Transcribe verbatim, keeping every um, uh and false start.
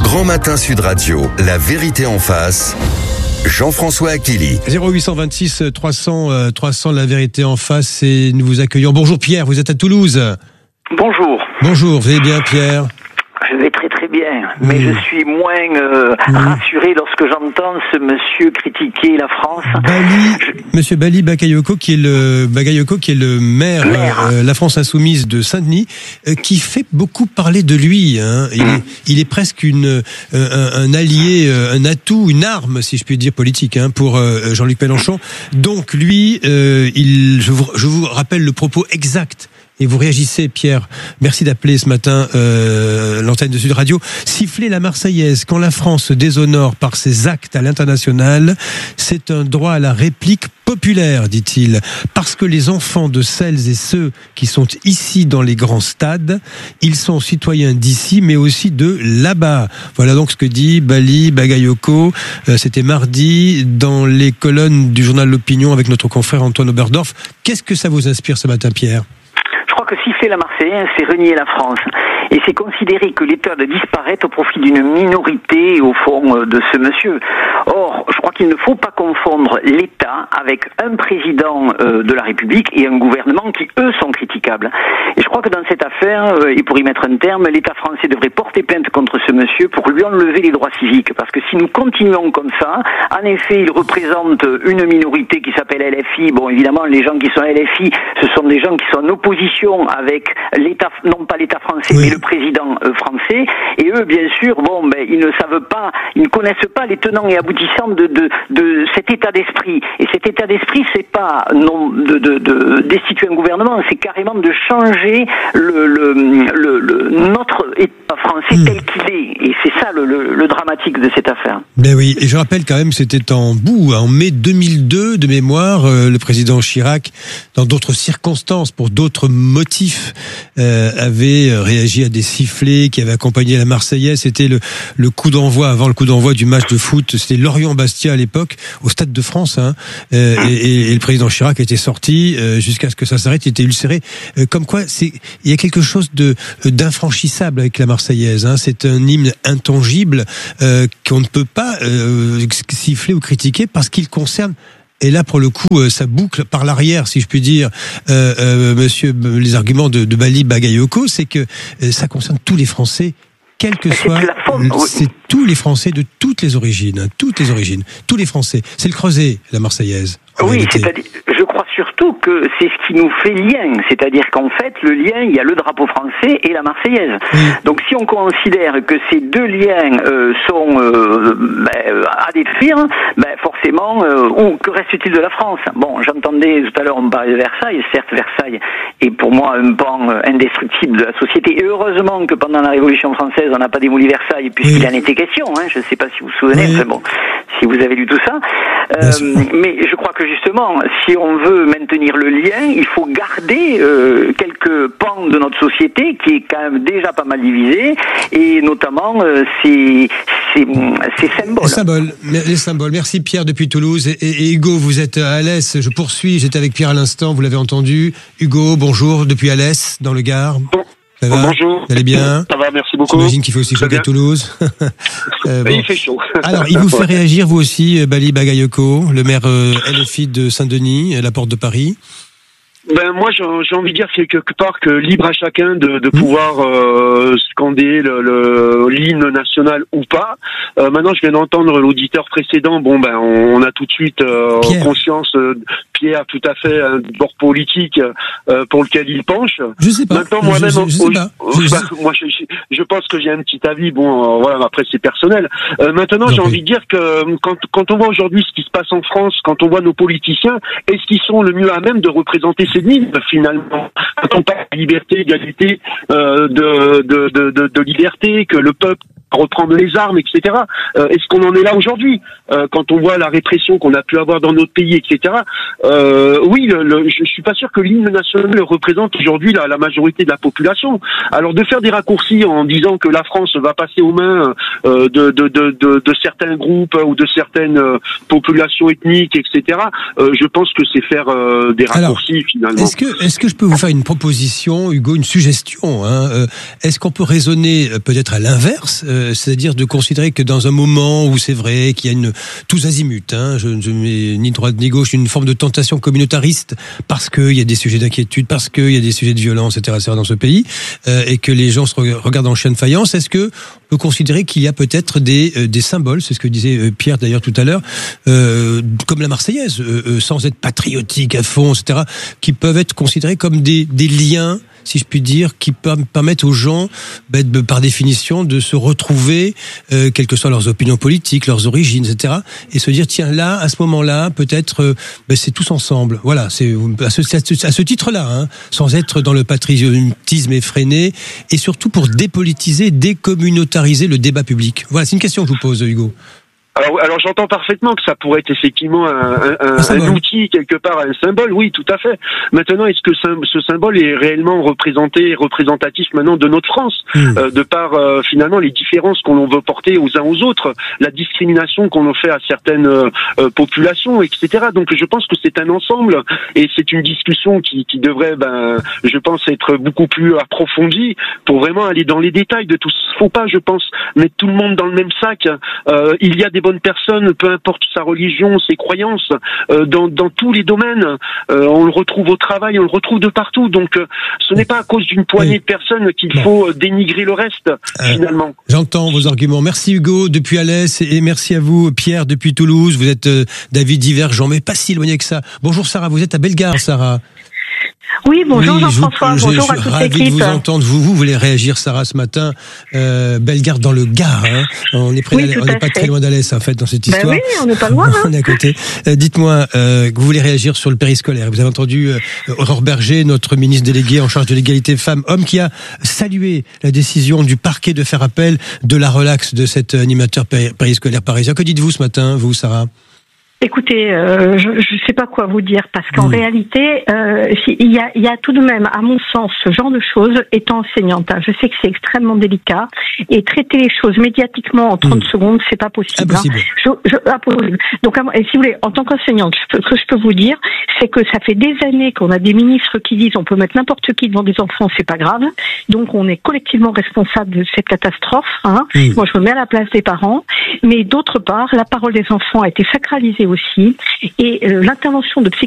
Grand Matin Sud Radio, la vérité en face. Jean-François Achilly. zéro huit cent vingt-six trois cents euh, trois cents, la vérité en face, et nous vous accueillons. Bonjour Pierre, vous êtes à Toulouse. Bonjour. Bonjour, vous allez bien Pierre? Je vais très très bien, mais mmh. je suis moins euh, mmh. rassuré lorsque j'entends ce monsieur critiquer la France. Bali, je... Monsieur Bali Bakayoko, qui est le Bagayoko, qui est le maire, maire. Euh, La France Insoumise de Saint-Denis, euh, qui fait beaucoup parler de lui. Hein. Il, mmh. est, il est presque une, euh, un, un allié, euh, un atout, une arme, si je puis dire, politique, hein, pour euh, Jean-Luc Mélenchon. Donc lui, euh, il, je, vous, je vous rappelle le propos exact. Et vous réagissez, Pierre. Merci d'appeler ce matin euh, l'antenne de Sud Radio. Siffler la Marseillaise quand la France se déshonore par ses actes à l'international, c'est un droit à la réplique populaire, dit-il. Parce que les enfants de celles et ceux qui sont ici dans les grands stades, ils sont citoyens d'ici, mais aussi de là-bas. Voilà donc ce que dit Bali Bagayoko. Euh, c'était mardi dans les colonnes du journal L'Opinion avec notre confrère Antoine Oberdorf. Qu'est-ce que ça vous inspire ce matin, Pierre ? Je crois que siffler la Marseillaise, c'est renier la France. Et c'est considérer que l'État de disparaître au profit d'une minorité, au fond, de ce monsieur. Or, je crois qu'il ne faut pas confondre l'État avec un président euh, de la République et un gouvernement qui, eux, sont critiquables. Et je crois que dans cette affaire, euh, et pour y mettre un terme, l'État français devrait porter plainte contre ce monsieur pour lui enlever les droits civiques. Parce que si nous continuons comme ça, en effet, il représente une minorité qui s'appelle L F I. Bon, évidemment, les gens qui sont L F I, ce sont des gens qui sont en opposition avec l'État, non pas l'État français, oui. mais le président euh, français. Et eux, bien sûr, bon, ben, ils ne savent pas, ils ne connaissent pas les tenants et aboutissants de, de, de cet état d'esprit. Et cet état d'esprit, c'est pas non de, de, de destituer un gouvernement, c'est carrément de changer le, le, le, le notre État français mmh. tel qu'il est. Et c'est ça le, le, le dramatique de cette affaire. Ben oui, et je rappelle quand même, c'était en bout, en mai deux mille deux, de mémoire, euh, le président Chirac, dans d'autres circonstances, pour d'autres motifs, euh, avait réagi à des sifflets qui avaient accompagné la Marseillaise. C'était le, le coup d'envoi, avant le coup d'envoi du match de foot, c'était Lorient-Bastia à l'époque, au Stade de France, hein, euh, et, et le président Chirac était sorti, euh, jusqu'à ce que ça s'arrête, il était ulcéré. Euh, comme quoi, c'est, il y a quelque chose de, d'infranchissable avec la Marseillaise, hein. C'est un hymne intangible, euh, qu'on ne peut pas euh, siffler ou critiquer parce qu'il concerne. Et là, pour le coup, euh, ça boucle par l'arrière, si je puis dire, euh, euh, monsieur, les arguments de, de Bali Bagayoko, c'est que euh, ça concerne tous les Français, quel que soit, c'est tous les Français de toutes les origines, hein, toutes les origines, tous les Français. C'est le creuset, la Marseillaise. Oui, réalité. c'est-à-dire, je crois surtout que c'est ce qui nous fait lien, c'est-à-dire qu'en fait, le lien, il y a le drapeau français et la Marseillaise. Oui. Donc, si on considère que ces deux liens euh, sont euh, ben, à détruire, ben, forcément, euh, ou que reste-t-il de la France ? Bon, j'entendais tout à l'heure, on parlait de Versailles, certes, Versailles est pour moi un pan indestructible de la société, et heureusement que pendant la Révolution française, on n'a pas démoli Versailles, puisqu'il oui. en était question, hein, je ne sais pas si vous vous souvenez, oui. mais bon, si vous avez lu tout ça. Euh, mais je crois que justement, si on veut maintenir le lien, il faut garder euh, quelques pans de notre société qui est quand même déjà pas mal divisé, et notamment euh, ces, ces, ces symboles. Les symboles, les symboles. Merci Pierre depuis Toulouse. Et, et Hugo, vous êtes à Alès. Je poursuis. J'étais avec Pierre à l'instant. Vous l'avez entendu. Hugo, bonjour depuis Alès, dans le Gard. Bon. Ça va ? Bonjour. Vous allez bien ? Ça va, merci beaucoup. J'imagine qu'il fait aussi chaud à Toulouse. euh, bon. Il fait chaud. Alors, il vous fait réagir, vous aussi, Bali Bagayoko, le maire euh, L F I de Saint-Denis, à la porte de Paris. Ben moi j'ai, j'ai envie de dire quelque part que libre à chacun de, de mmh. pouvoir euh, scander le, le l'hymne national ou pas. Euh, maintenant je viens d'entendre l'auditeur précédent. Bon ben on, on a tout de suite euh, conscience euh, Pierre tout à fait un bord politique euh, pour lequel il penche. Je sais pas. Maintenant moi-même je, je, je, sais pas. je, bah, moi je, je, je pense que j'ai un petit avis. Bon euh, voilà après c'est personnel. Euh, maintenant j'ai envie de dire que quand quand on voit aujourd'hui ce qui se passe en France, quand on voit nos politiciens, est-ce qu'ils sont le mieux à même de représenter ces lignes finalement, quand on parle de liberté, d'égalité, euh, de, de, de, de, de liberté, que le peuple reprendre les armes, et cetera. Euh, est-ce qu'on en est là aujourd'hui euh, quand on voit la répression qu'on a pu avoir dans notre pays, et cetera. Euh, oui, le, le, je suis pas sûr que l'hymne national représente aujourd'hui la, la majorité de la population. Alors de faire des raccourcis en disant que la France va passer aux mains euh, de, de, de, de, de certains groupes ou de certaines euh, populations ethniques, et cetera. Euh, je pense que c'est faire euh, des raccourcis. Alors, finalement. Est-ce que, est-ce que je peux vous faire une proposition, Hugo, une suggestion, hein, euh, est-ce qu'on peut raisonner euh, peut-être à l'inverse, euh, euh, c'est-à-dire de considérer que dans un moment où c'est vrai qu'il y a une tous azimuts, hein, je ne mets ni droite ni gauche, une forme de tentation communautariste parce qu'il y a des sujets d'inquiétude, parce qu'il y a des sujets de violence, et cetera, et cetera dans ce pays, euh, et que les gens se regardent en chien de faïence, est-ce que on peut considérer qu'il y a peut-être des euh, des symboles, c'est ce que disait euh, Pierre d'ailleurs tout à l'heure, euh, comme la Marseillaise, euh, euh, sans être patriotique à fond, et cetera, qui peuvent être considérés comme des des liens, si je puis dire, qui permettent aux gens, ben, de, par définition, de se retrouver, euh, quelles que soient leurs opinions politiques, leurs origines, et cetera, et se dire, tiens, là, à ce moment-là, peut-être, euh, ben, c'est tous ensemble. Voilà, c'est à ce, à ce titre-là, hein, sans être dans le patriotisme effréné, et surtout pour dépolitiser, décommunautariser le débat public. Voilà, c'est une question que je vous pose, Hugo. Alors, alors j'entends parfaitement que ça pourrait être effectivement un, un, un, un outil, quelque part, un symbole, oui, tout à fait. Maintenant, est-ce que ce symbole est réellement représenté, représentatif maintenant de notre France, mmh. euh, de par euh, finalement les différences qu'on veut porter aux uns aux autres, la discrimination qu'on fait à certaines euh, populations, et cetera. Donc je pense que c'est un ensemble, et c'est une discussion qui, qui devrait, ben, je pense, être beaucoup plus approfondie pour vraiment aller dans les détails de tout. Faut pas, je pense, mettre tout le monde dans le même sac. Euh, il y a des bonnes personnes, peu importe sa religion, ses croyances, euh, dans, dans tous les domaines. Euh, on le retrouve au travail, on le retrouve de partout. Donc, euh, ce n'est pas à cause d'une poignée oui. de personnes qu'il bon. faut dénigrer le reste, euh, finalement. J'entends vos arguments. Merci Hugo depuis Alès, et merci à vous Pierre depuis Toulouse. Vous êtes euh, d'avis divergents, mais pas si éloigné que ça. Bonjour Sarah, vous êtes à Bellegarde, Sarah. Oui, bonjour oui, Jean-François, bonjour à toute l'équipe. Je suis ravi de vous entendre. Vous, vous voulez réagir, Sarah, ce matin. Euh, Bellegarde dans le Gard. Hein. On est, près oui, on n'est pas très loin d'Alès, en fait, dans cette histoire. Ben oui, on n'est pas loin. Hein. On est à côté. Euh, dites-moi, euh, vous voulez réagir sur le périscolaire. Vous avez entendu euh, Aurore Berger, notre ministre déléguée en charge de l'égalité femmes-hommes, qui a salué la décision du parquet de faire appel de la relaxe de cet animateur périscolaire parisien. Que dites-vous ce matin, vous, Sarah ? Écoutez, euh, je ne sais pas quoi vous dire, parce qu'en mmh. réalité, euh, il y a, il y a tout de même, à mon sens, ce genre de choses, étant enseignante, hein, je sais que c'est extrêmement délicat, et traiter les choses médiatiquement en trente mmh. secondes, c'est pas possible. Impossible. Hein. Je, je, impossible. Donc, et si vous voulez, en tant qu'enseignante, ce que je peux vous dire, c'est que ça fait des années qu'on a des ministres qui disent on peut mettre n'importe qui devant des enfants, c'est pas grave. Donc, on est collectivement responsable de cette catastrophe. Hein. Mmh. Moi, je me mets à la place des parents, mais d'autre part, la parole des enfants a été sacralisée aussi, et euh, l'intervention de psy